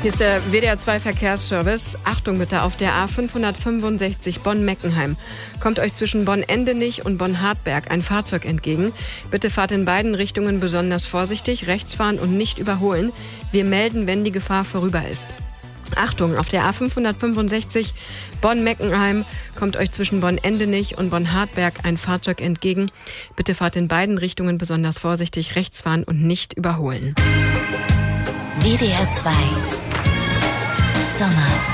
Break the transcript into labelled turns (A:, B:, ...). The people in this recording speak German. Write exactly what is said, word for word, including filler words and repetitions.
A: Hier ist der W D R zwei Verkehrsservice. Achtung bitte, auf der A fünfhundertfünfundsechzig Bonn-Meckenheim kommt euch zwischen Bonn-Endenich und Bonn-Hartberg ein Fahrzeug entgegen. Bitte fahrt in beiden Richtungen besonders vorsichtig, rechts fahren und nicht überholen. Wir melden, wenn die Gefahr vorüber ist. Achtung, auf der A fünfhundertfünfundsechzig Bonn-Meckenheim kommt euch zwischen Bonn-Endenich und Bonn-Hartberg ein Fahrzeug entgegen. Bitte fahrt in beiden Richtungen besonders vorsichtig, rechts fahren und nicht überholen.
B: W D R zwei Sommer.